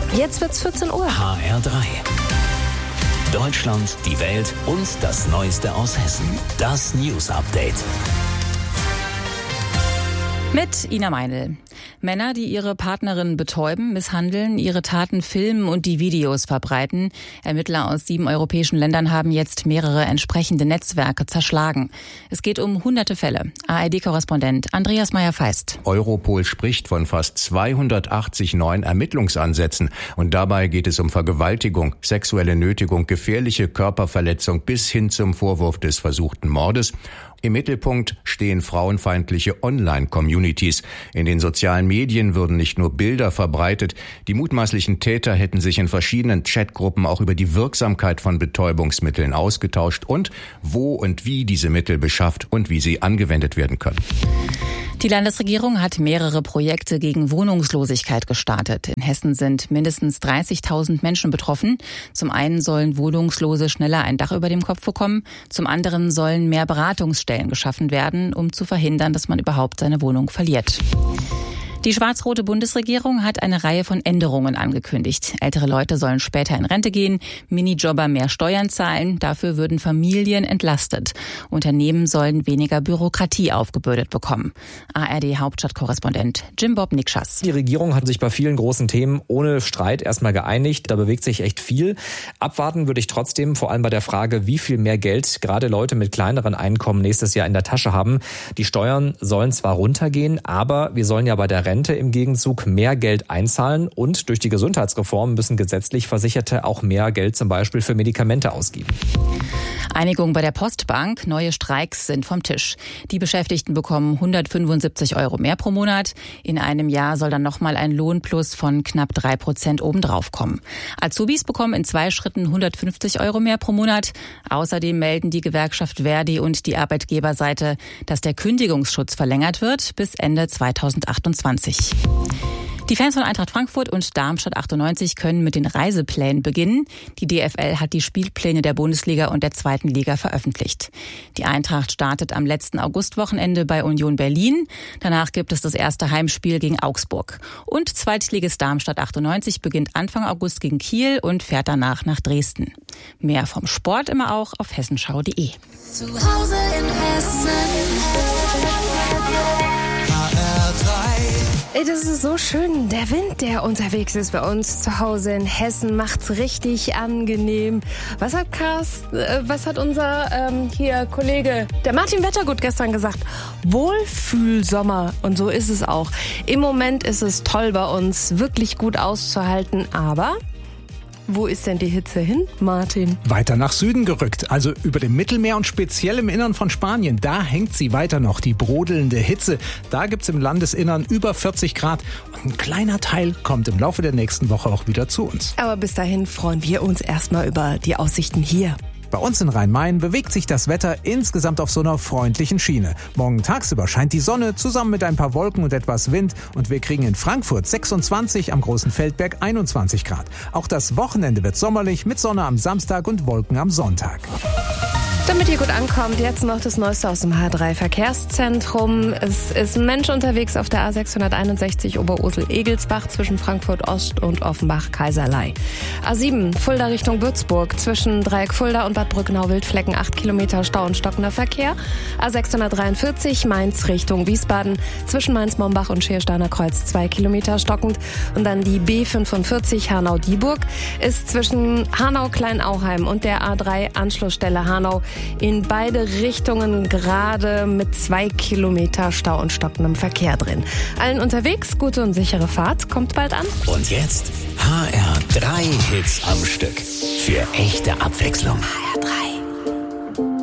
Jetzt wird's 14 Uhr. HR3. Deutschland, die Welt und das Neueste aus Hessen. Das News Update. Mit Ina Meinl. Männer, die ihre Partnerin betäuben, misshandeln, ihre Taten filmen und die Videos verbreiten. Ermittler aus 7 europäischen Ländern haben jetzt mehrere entsprechende Netzwerke zerschlagen. Es geht um hunderte Fälle. ARD-Korrespondent Andreas Meyer-Feist. Europol spricht von fast 280 neuen Ermittlungsansätzen. Und dabei geht es um Vergewaltigung, sexuelle Nötigung, gefährliche Körperverletzung bis hin zum Vorwurf des versuchten Mordes. Im Mittelpunkt stehen frauenfeindliche Online-Communities. In den sozialen Medien würden nicht nur Bilder verbreitet, die mutmaßlichen Täter hätten sich in verschiedenen Chatgruppen auch über die Wirksamkeit von Betäubungsmitteln ausgetauscht und wo und wie diese Mittel beschafft und wie sie angewendet werden können. Die Landesregierung hat mehrere Projekte gegen Wohnungslosigkeit gestartet. In Hessen sind mindestens 30.000 Menschen betroffen. Zum einen sollen Wohnungslose schneller ein Dach über dem Kopf bekommen. Zum anderen sollen mehr Beratungsstellen geschaffen werden, um zu verhindern, dass man überhaupt seine Wohnung verliert. Die schwarz-rote Bundesregierung hat eine Reihe von Änderungen angekündigt. Ältere Leute sollen später in Rente gehen, Minijobber mehr Steuern zahlen, dafür würden Familien entlastet. Unternehmen sollen weniger Bürokratie aufgebürdet bekommen. ARD-Hauptstadtkorrespondent Jim-Bob Nikschas. Die Regierung hat sich bei vielen großen Themen ohne Streit erstmal geeinigt. Da bewegt sich echt viel. Abwarten würde ich trotzdem, vor allem bei der Frage, wie viel mehr Geld gerade Leute mit kleineren Einkommen nächstes Jahr in der Tasche haben. Die Steuern sollen zwar runtergehen, aber wir sollen ja bei der Rente im Gegenzug mehr Geld einzahlen und durch die Gesundheitsreform müssen gesetzlich Versicherte auch mehr Geld zum Beispiel für Medikamente ausgeben. Einigung bei der Postbank, neue Streiks sind vom Tisch. Die Beschäftigten bekommen 175 € mehr pro Monat. In einem Jahr soll dann nochmal ein Lohnplus von knapp 3% obendrauf kommen. Azubis bekommen in 2 Schritten 150 € mehr pro Monat. Außerdem melden die Gewerkschaft Verdi und die Arbeitgeberseite, dass der Kündigungsschutz verlängert wird bis Ende 2028. Die Fans von Eintracht Frankfurt und Darmstadt 98 können mit den Reiseplänen beginnen. Die DFL hat die Spielpläne der Bundesliga und der 2. Liga veröffentlicht. Die Eintracht startet am letzten Augustwochenende bei Union Berlin. Danach gibt es das erste Heimspiel gegen Augsburg. Und Zweitligist Darmstadt 98 beginnt Anfang August gegen Kiel und fährt danach nach Dresden. Mehr vom Sport immer auch auf hessenschau.de. Zu Hause in Hessen. Ey, das ist so schön. Der Wind, der unterwegs ist bei uns zu Hause in Hessen, macht's richtig angenehm. Was hat unser hier Kollege, der Martin Wettergut, gestern gesagt? Wohlfühlsommer. Und so ist es auch. Im Moment ist es toll bei uns, wirklich gut auszuhalten, aber wo ist denn die Hitze hin, Martin? Weiter nach Süden gerückt, also über dem Mittelmeer und speziell im Innern von Spanien. Da hängt sie weiter noch, die brodelnde Hitze. Da gibt's im Landesinnern über 40 Grad. Und ein kleiner Teil kommt im Laufe der nächsten Woche auch wieder zu uns. Aber bis dahin freuen wir uns erstmal über die Aussichten hier. Bei uns in Rhein-Main bewegt sich das Wetter insgesamt auf so einer freundlichen Schiene. Morgen tagsüber scheint die Sonne zusammen mit ein paar Wolken und etwas Wind und wir kriegen in Frankfurt 26, am Großen Feldberg 21 Grad. Auch das Wochenende wird sommerlich mit Sonne am Samstag und Wolken am Sonntag. Damit ihr gut ankommt, jetzt noch das Neueste aus dem H3 Verkehrszentrum. Es ist ein Mensch unterwegs auf der A661 Oberursel-Egelsbach zwischen Frankfurt Ost und Offenbach-Kaiserlei. A7 Fulda Richtung Würzburg zwischen Dreieck Fulda und Bad Brückenau-Wildflecken 8 Kilometer Stau und stockender Verkehr. A643 Mainz Richtung Wiesbaden zwischen Mainz-Mombach und Schiersteiner Kreuz 2 Kilometer stockend. Und dann die B45 Hanau-Dieburg ist zwischen Hanau-Kleinauheim und der A3 Anschlussstelle Hanau in beide Richtungen gerade mit 2 Kilometer Stau und stockendem Verkehr drin. Allen unterwegs, gute und sichere Fahrt, kommt bald an. Und jetzt HR3 Hits am Stück. Für echte Abwechslung. HR3.